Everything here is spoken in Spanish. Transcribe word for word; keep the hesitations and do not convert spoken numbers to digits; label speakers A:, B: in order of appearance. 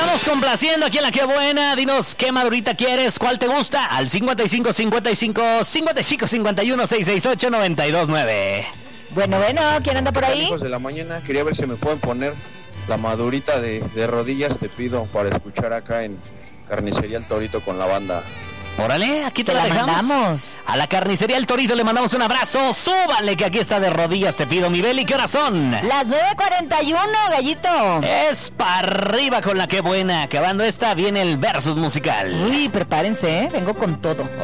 A: estamos complaciendo aquí en La Qué Buena. Dinos qué madurita quieres, cuál te gusta. Al cincuenta y cinco, cincuenta y cinco, cincuenta y cinco, cincuenta y uno, seiscientos sesenta y ocho, noventa y dos nueve.
B: Bueno, bueno, ¿quién anda por ahí?
C: Hijos de la mañana, quería ver si me pueden poner la madurita de, de rodillas, te pido, para escuchar acá en Carnicería El Torito con la banda.
A: Órale, aquí te,
B: Te
A: la,
B: la
A: dejamos.
B: mandamos.
A: A la Carnicería El Torito le mandamos un abrazo. Súbale que aquí está de rodillas, te pido, mi Beli. ¿Qué horas son?
B: Las nueve cuarenta y uno, gallito.
A: Es para arriba con La Qué Buena. Acabando esta, viene el versus musical.
B: Uy, prepárense, ¿eh? Vengo con todo.